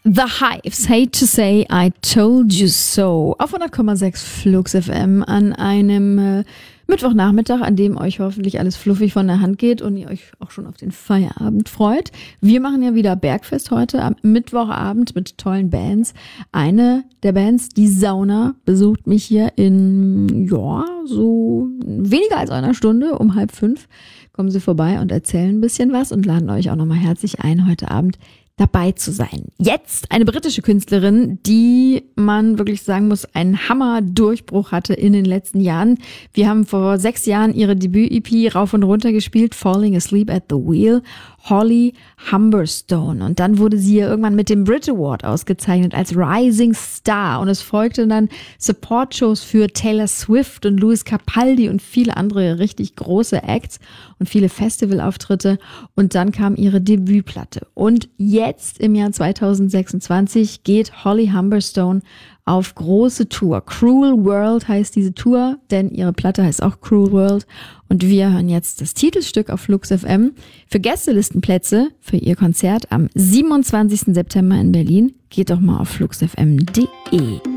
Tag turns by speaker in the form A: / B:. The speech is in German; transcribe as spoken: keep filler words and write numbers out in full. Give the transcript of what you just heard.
A: The Hives, Hate to Say I Told You So, auf hundert Komma sechs Flux F M an einem äh, Mittwochnachmittag, an dem euch hoffentlich alles fluffig von der Hand geht und ihr euch auch schon auf den Feierabend freut. Wir machen ja wieder Bergfest heute am Mittwochabend mit tollen Bands. Eine der Bands, die Sauna, besucht mich hier in, ja, so weniger als einer Stunde, um halb fünf. Kommen sie vorbei und erzählen ein bisschen was und laden euch auch nochmal herzlich ein, heute Abend dabei zu sein. Jetzt eine britische Künstlerin, die man wirklich sagen muss, einen Hammer-Durchbruch hatte in den letzten Jahren. Wir haben vor sechs Jahren ihre Debüt-E P rauf und runter gespielt, Falling Asleep at the Wheel, Holly Humberstone. Und dann wurde sie ja irgendwann mit dem Brit Award ausgezeichnet als Rising Star. Und es folgten dann Support-Shows für Taylor Swift und Louis Capaldi und viele andere richtig große Acts und viele Festivalauftritte. Und dann kam ihre Debütplatte. Und jetzt im Jahr zwanzig sechsundzwanzig geht Holly Humberstone auf große Tour. Cruel World heißt diese Tour, denn ihre Platte heißt auch Cruel World. Und wir hören jetzt das Titelstück auf Flux F M. Für Gästelistenplätze für ihr Konzert am siebenundzwanzigsten September in Berlin geht doch mal auf flux f m punkt d e.